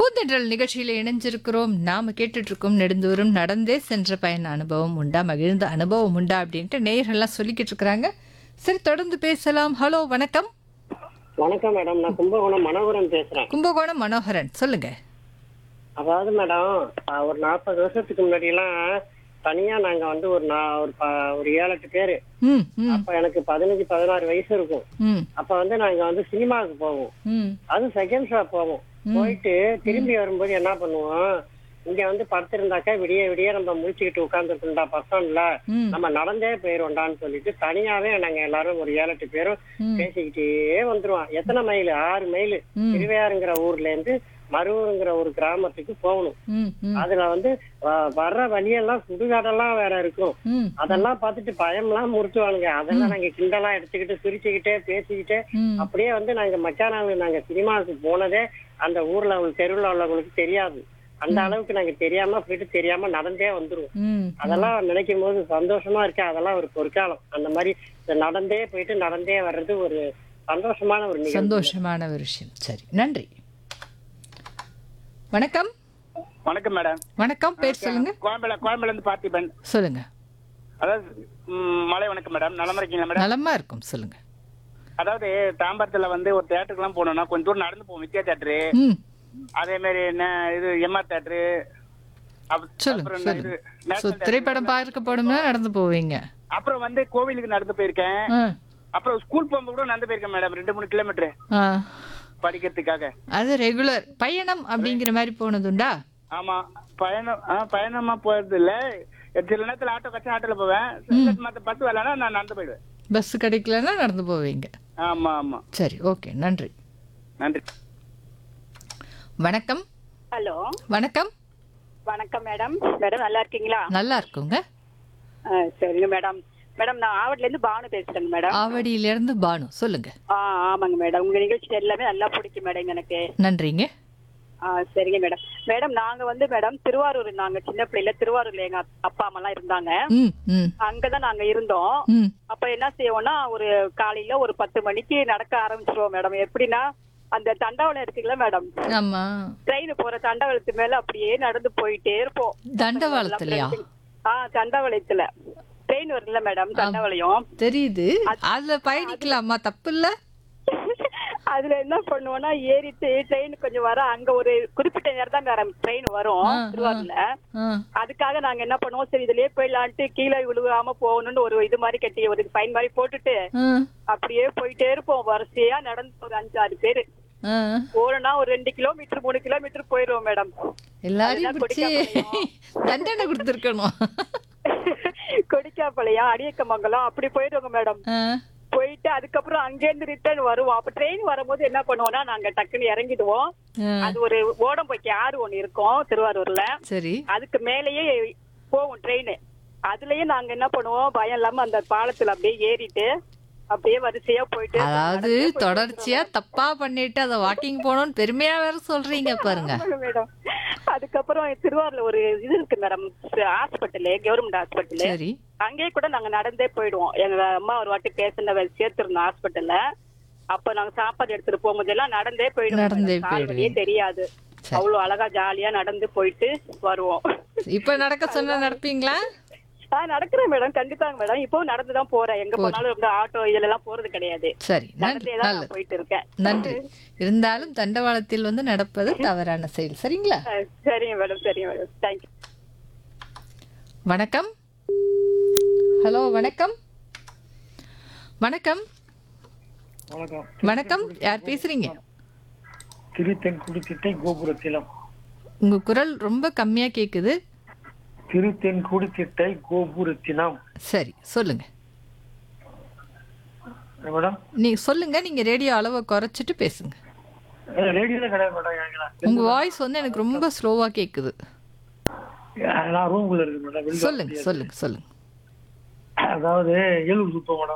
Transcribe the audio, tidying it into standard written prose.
பூந்தென்றல் நிகழ்ச்சியில் இணைஞ்சிருக்கிறோம். நாம கேட்டுட்டு இருக்கோம் நெடுந்தூரம் நடந்தே சென்ற பயண அனுபவம் உண்டா, மகிழ்ந்த அனுபவம் உண்டா அப்படின்ட்டு நேயர்கள்லாம் சொல்லிக்கிட்டு இருக்கிறாங்க. சரி, தொடர்ந்து பேசலாம். ஹலோ, வணக்கம். வணக்கம் மேடம், நான் கும்பகோணம் மனோகரன் பேசுறேன். கும்பகோணம் மனோகரன், சொல்லுங்க. அதாவது மேடம், ஒரு 40 வருஷத்துக்கு முன்னாடி எல்லாம் தனியா நாங்க வந்து ஒரு 7-8 பேரு. ம் ம் அப்ப எனக்கு 15-16 வயசு இருக்கும். ம் அப்ப வந்து நாங்க வந்து சினிமாவுக்கு போவோம். ம் அது செகண்ட் ஷோ போவோம். போயிட்டு திரும்பி வரும்போது என்ன பண்ணுவோம், இங்க வந்து படுத்திருந்தாக்கா விடிய விடிய நம்ம முடிச்சுக்கிட்டு உட்கார்ந்துருக்கா பசம்ல, ம் நம்ம நடந்தே போயிருவோண்டான்னு சொல்லிட்டு தனியாவே நாங்க எல்லாரும் ஒரு 7-8 பேரும் பேசிக்கிட்டே வந்துருவோம். எத்தனை மைல்? 6 மைல். திருவையாறுங்கிற ஊர்ல இருந்து மருவூருங்கிற ஒரு கிராமத்துக்கு போகணும். ம் ம் அதுல வந்து வர்ற வழியெல்லாம் சுடுகாடெல்லாம் வேற இருக்கும். ம் அதெல்லாம் பார்த்துட்டு பயம்லாம் முறுத்துவானுங்க. அதெல்லாம் நாங்க கிண்டலா எடுத்துக்கிட்டு சிரிச்சுக்கிட்டே பேசிக்கிட்டே ம் அப்படியே வந்து நாங்க மக்கானாவில் நாங்க சினிமாவுக்கு போனதே அந்த ஊர்ல தெருவில் உள்ளவங்களுக்கு தெரியாது. அந்த அளவுக்கு நாங்க தெரியாம போயிட்டு தெரியாம நடந்தே வந்துருவோம். ம் அதெல்லாம் நினைக்கும் போது சந்தோஷமா இருக்கு. அதெல்லாம் ஒரு பொற்காலம். அந்த மாதிரி நடந்தே போயிட்டு நடந்தே வர்றது ஒரு சந்தோஷமான ஒரு நிகழ்வு. சந்தோஷமான ஒரு விஷயம். சரி, நன்றி. வணக்கம். வணக்கம் மேடம். வணக்கம், பேர் சொல்லுங்க. கோயம்பேல இருந்து பார்த்திபன். சொல்லுங்க. அதாவது மலை வணக்கம் மேடம். நலமா இருக்கீங்களா மேடம்? நலமா இருக்கும், சொல்லுங்க. அதாவது தாம்பரத்துல வந்து ஒரு தியேட்டருக்கு எல்லாம் போனோம்னா கொஞ்சம் தூரம் நடந்து போவோம். வித்யா தியேட்டரு, ம் அதே மாதிரி என்ன இது எம்ஆர் தியேட்டரு, சொல்லுங்க சொல்லுங்க. திரைப்படம் பார்க்க போனோம்னா நடந்து போவீங்க. அப்புறம் வந்து கோவிலுக்கு நடந்து போயிருக்கேன். ஆ, அப்புறம் ஸ்கூல் போகும்போது கூட நடந்து போயிருக்கேன் மேடம். 2-3 கிலோமீட்டர் ஆ. படிக்கிறதுக்காக. அது ரெகுலர் பயணம் அப்படிங்கிற மாதிரி போனதுண்டா? ஆமா, பயணமா போறது இல்ல. சில நேரத்துல ஆட்டோ கட்சி ஆட்டோல போவேன். மத்த பஸ் வரலன்னா நான் நடந்து போயிடுவேன். பஸ் கிடைக்கலன்னா நடந்து போவீங்க. ஆமா ஆமா. சரி, ஓகே, நன்றி. நன்றி. வணக்கம். ஹலோ, வணக்கம். வணக்கம் மேடம். மேடம் நல்லா இருக்கீங்களா? நல்லா இருக்குங்க. சரிங்க மேடம். மேடம் நான் ஆவடில இருந்து பானு பேசுறேங்க மேடம். ஆவடியில இருந்து பானு, சொல்லுங்க. ஆமாங்க மேடம், உங்க நிகழ்ச்சி எல்லாமே நல்லா பிடிக்கும் மேடம் எனக்கு. நன்றிங்க. சரிங்க மேடம். மேடம் நாங்க வந்து மேடம் திருவாரூர், நாங்க சின்ன பிள்ளைல திருவாரூர்ல எங்க அப்பா அம்மா எல்லாம் இருந்தாங்க. அங்கதான் நாங்க இருந்தோம். அப்ப என்ன செய்வோம்னா, ஒரு காலையில ஒரு 10 மணிக்கு நடக்க ஆரம்பிச்சிருவோம் மேடம். எப்படின்னா அந்த தண்டவாளம் இருக்குல்ல மேடம், ஆமா, ட்ரெயின் போற தண்டவாளத்து மேல அப்படியே நடந்து போயிட்டே இருப்போம். தண்டவாளத்துலயா? தண்டவாளத்துல ட்ரெயின் வருதுல்ல மேடம், தண்டவாளம் தெரியுது. அதுல பயணிக்கலாமா? தப்பு இல்ல. அதுல என்ன பண்ணுவோம்னா, ஏறிட்டு ட்ரெயின் கொஞ்சம் வர அங்க ஒரு குறிப்பிட்ட நேரம் தான் மேடம் ட்ரெயின் வரும் திருவாரூர்ல. அதுக்காக நாங்க என்ன பண்ணுவோம், சரி இதுலயே போயிடலான்ட்டு கீழே விழுகாம போகணும்னு ஒரு இது மாதிரி கட்டி ஒரு ஃபைன் மாதிரி போட்டுட்டு அப்படியே போயிட்டே இருப்போம். வரிசையா நடந்து ஒரு 5-6 பேரு போனா ஒரு 2 கிலோமீட்டர் 3 கிலோமீட்டர் போயிருவோம் மேடம். எல்லாரும் தண்டனை கொடுத்துருக்கணும். கொடிக்காப்பாளையம், அடியக்கமங்கலம் அப்படி போயிடுவோங்க மேடம். போயிட்டு அதுக்கப்புறம் அங்கேருந்து ரிட்டர்ன் வருவோம். அப்ப ட்ரெயின் வரும்போது என்ன பண்ணுவோம்னா, நாங்க டக்குன்னு இறங்கிடுவோம். அது ஒரு ஓடம்போக்கி ஆறு ஒண்ணு இருக்கும் திருவாரூர்ல. சரி, அதுக்கு மேலேயே போவோம் ட்ரெயின். அதுலயே நாங்க என்ன பண்ணுவோம், பயம் இல்லாம அந்த பாலத்துல அப்படியே ஏறிட்டு அப்படியே வரிசையா போயிட்டு, அதாவது தொடர்ச்சியா தப்பா பண்ணிட்டு அதை வாக்கிங் போனோம்னு பெருமையா வேற சொல்றீங்க பாருங்க மேடம். அதுக்கப்புறம் திருவாரூர்ல ஒரு இது இருக்கு மேடம், ஹாஸ்பிட்டல், கவர்மெண்ட் ஹாஸ்பிட்டல். சரி, அங்கேயே கூட நாங்க நடந்தே போயிடுவோம். எங்க அம்மா ஒரு வாட்டி பேஷண்ட சேர்த்திருந்தோம் ஹாஸ்பிட்டல்ல. அப்ப நாங்க சாப்பாடு எடுத்துட்டு போகும்போது எல்லாம் நடந்தே போயிடுவோம். தெரியாது, அவ்வளவு அழகா ஜாலியா நடந்து போயிட்டு வருவோம். இப்ப நடக்க சொன்னா நடப்பீங்களா? நடக்கிறேன் மேடம், கண்டிப்பாங்க மேடம். இப்போ நடந்துதான் போறேன். எங்க போனாலும் ரொம்ப ஆட்டோ இதுல எல்லாம் போறது கிடையாது. சரி, நடந்தேதான் போயிட்டு இருக்கேன். நன்றி. இருந்தாலும் தண்டவாளத்தில் வந்து நடப்பது தவறான செயல். சரிங்களா? சரிங்க மேடம், சரிங்க மேடம், தேங்க்யூ. வணக்கம். ஹலோ, வணக்கம். வணக்கம். வணக்கம், யார் பேசுறீங்க? திருத்தென்குடி திட்டை கோபுரத்திலம். உங்க குரல் ரொம்ப கம்மியா கேக்குது. திருத்தென்குடி திட்டை கோபுரத்தினம். சரி, சொல்லுங்க மேடம். நீங்க சொல்லுங்க. நீங்க ரேடியோ அளவை குறைச்சிட்டு பேசுங்க. ரேடியோல கிடையாது மேடம். உங்க வாய்ஸ் வந்து எனக்கு ரொம்ப ஸ்லோவா கேக்குது. நான் ரூம்குள்ள இருக்கு மேடம். சொல்லுங்க சொல்லுங்க சொல்லுங்க. அதாவது 7 சுத்தம் மேடம்.